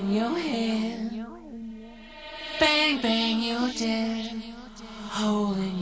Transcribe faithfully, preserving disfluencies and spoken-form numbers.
in your hand. Bang, bang, you're dead. Hole in